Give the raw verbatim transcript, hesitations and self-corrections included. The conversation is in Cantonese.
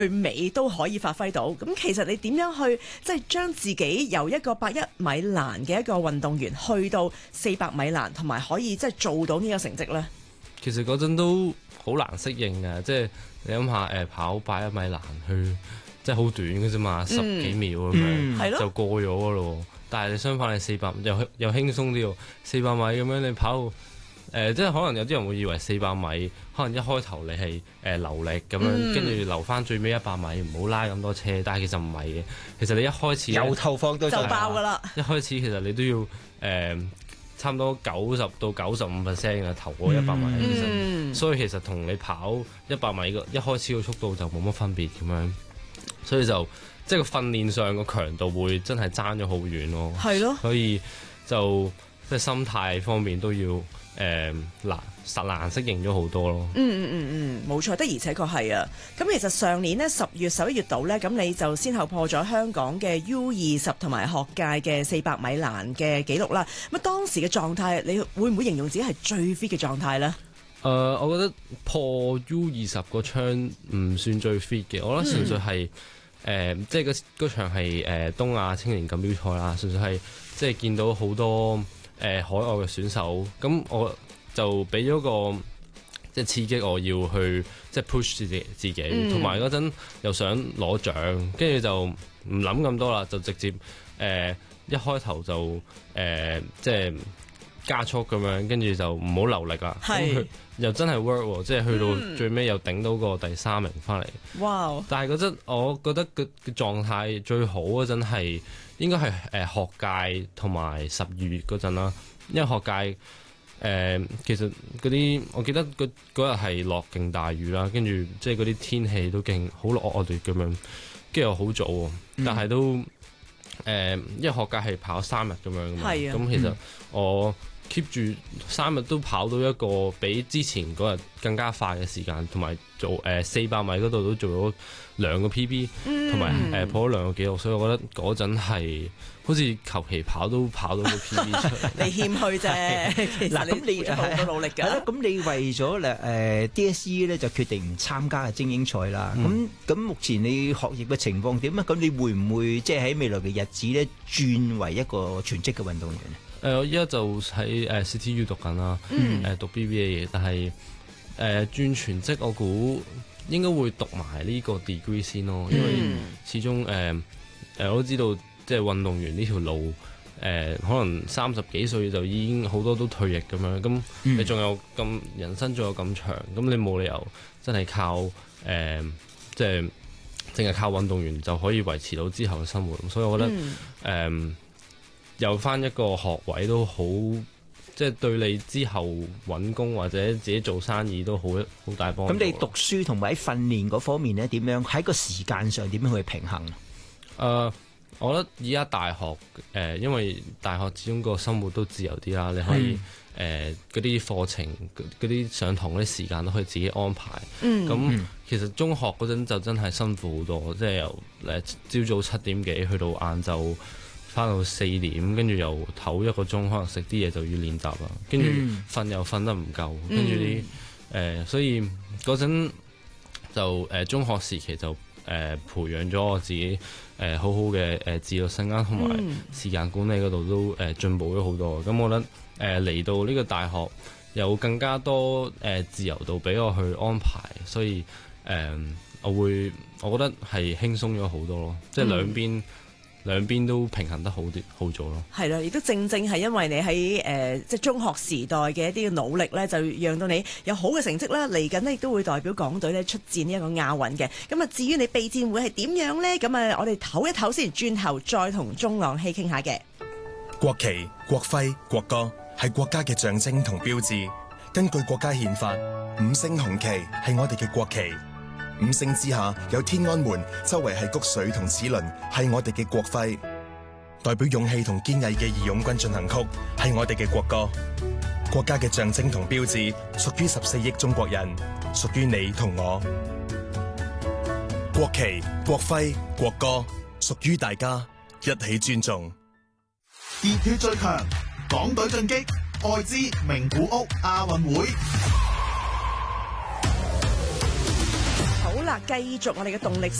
去美都可以發揮到。咁其實你點樣去即係將自己由一個百一米欄嘅一個運動員去到四百米欄，同埋可以即係做到呢個成績呢？ 其實嗰陣都好難適應嘅，即係你諗下誒跑百一米欄去，即係好短嘅啫嘛，十幾秒咁樣、嗯、就過咗嘅咯。但係你相反你四百又又輕鬆啲喎，四百米咁樣你跑。誒、呃，即係可能有啲人會以為四百米，可能一開頭你係誒、呃、流力咁樣，跟住、嗯、留翻最尾一百米，唔好拉咁多車。但係其實唔係嘅，其實你一開始有投放都就爆㗎啦。 一開始其實你都要誒、呃、差唔多九十到九十五 percent 嘅投嗰一百米，嗯、其實所以其實同你跑一百米個一開始個速度就冇乜分別咁樣，所以就即係個訓練上個強度會真係爭咗好遠咯。 係咯， 所以就即係心態方面都要。誒難實難適應咗好多咯。 嗯嗯嗯嗯，冇錯，的而且確係啊。咁其實上年呢，十月十一月度呢，咁你就先後破咗香港嘅 U 二十同埋學界嘅四百米欄嘅紀錄啦。咁當時嘅狀態，你會唔會形容自己係最 fit 嘅狀態呢？ 誒、呃，我覺得破 U 二十個槍唔算最 fit 嘅，我覺得純粹係誒、嗯呃，即係嗰嗰場係誒東亞青年錦標賽啦，純粹係即係見到好多。誒、呃、海外嘅選手，咁我就俾咗個即係刺激，我要去即係 push 自己自己，同埋嗰陣又想攞獎，跟住就唔諗咁多啦，就直接誒、呃、一開頭就誒、呃、即係加速咁樣，跟住就唔好留力啦。咁又真係 work 喎，即係去到最尾又頂到個第三名翻嚟。哇、嗯！但係嗰陣我覺得個個狀態最好嗰陣係。應該係誒學界同埋十二月嗰陣啦，因為學界誒、呃、其實嗰啲我記得嗰日係落勁大雨啦，跟住即係嗰啲天氣都勁好惡劣咁樣，跟住又好早喎，但係都誒、呃、因為學界係跑三日咁樣㗎嘛，咁、啊、其實我 keep 住三日都跑到一個比之前嗰日更加快嘅時間，同埋做誒四百米嗰度都做咗兩個 P B， 同埋誒破咗兩個紀錄，所以我覺得嗰陣係好似求其跑都跑到個 P B 出嚟。 你謙虛啫，其實咁你好多努力㗎。係咯， 咁你為咗誒、呃、D S E 咧就決定唔參加嘅精英賽啦。咁咁、嗯、目前你學業嘅情況點啊？咁你會唔會即係喺未來嘅日子咧轉為一個全職嘅運動員咧？ 誒、呃，我依家就喺誒 C T U 讀緊啦，誒、嗯呃、讀 B B A 嘅，但係誒、呃、轉全職我估應該會讀埋呢個 degree 先咯，因為始終誒誒我都知道，即係運動員呢條路誒、呃、可能三十幾歲就已經好多都退役咁樣，咁你仲有咁人生仲有咁長，咁你冇理由真係靠誒、呃、即係淨係靠運動員就可以維持到之後嘅生活，所以我覺得誒。嗯呃有翻一個學位都好，即係對你之後揾工或者自己做生意都好好大幫助。 咁你讀書同埋喺訓練嗰方面咧，點樣喺個時間上點樣去平衡？誒、 呃，我覺得而家大學誒、呃，因為大學始終個生活都自由啲啦，你可以誒嗰啲課程嗰啲上堂嗰啲時間都可以自己安排。嗯，咁、嗯、其實中學嗰陣就真係辛苦好多，即係由誒朝早七點幾去到晏晝。翻到四點，跟住又唞一個鐘，可能食啲嘢就要練習啦。跟住瞓又瞓得唔夠，跟住啲誒，所以嗰陣就誒、呃、中學時期就誒、呃、培養咗我自己誒、呃、好好嘅誒自律性啦，同埋時間管理嗰度都誒進步咗好多。咁我覺得誒嚟、呃、到呢個大學有更加多誒、呃、自由度俾我去安排，所以誒、呃、我會我覺得係輕鬆咗好多咯，即係兩邊。嗯兩邊都平衡得好啲，好咗咯。 係啦，亦都正正係因為你喺誒、呃、即係中學時代嘅一啲努力咧，就讓到你有好嘅成績啦。嚟緊呢亦都會代表港隊咧出戰呢一個亞運嘅。咁啊，至於你備戰會係點樣呢？咁啊，我哋唞一唞先，轉頭再同鐘朗希傾下嘅。 國旗、國徽、國歌係國家嘅象徵同標誌。根據國家憲法，五星紅旗係我哋嘅國旗。五星之下有天安門，周圍係穀穗同齒輪，係我哋嘅國徽。代表勇氣同堅毅嘅義勇軍進行曲係我哋嘅國歌。國家嘅象徵同標誌屬於十四億中國人，屬於你同我。國旗、國徽、國歌屬於大家，一起尊重。 熱血最強，港隊進擊愛知名古屋亞運會。 啦，繼續我哋嘅動力